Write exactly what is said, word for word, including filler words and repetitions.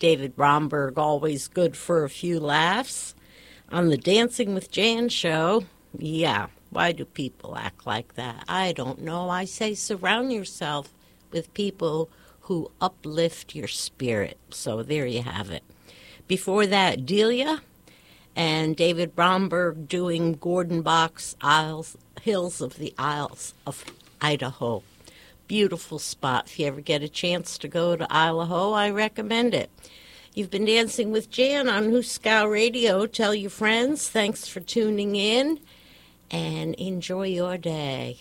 David Bromberg, always good for a few laughs. On the Dancing with Jan show, yeah, why do people act like that? I don't know. I say surround yourself with people who uplift your spirit. So there you have it. Before that, Delia and David Bromberg doing Gordon Bach's Isles, Hills of the Isles of Idaho. Beautiful spot. If you ever get a chance to go to Idaho, I recommend it. You've been dancing with Jan on Huskow Radio. Tell your friends. Thanks for tuning in, and enjoy your day.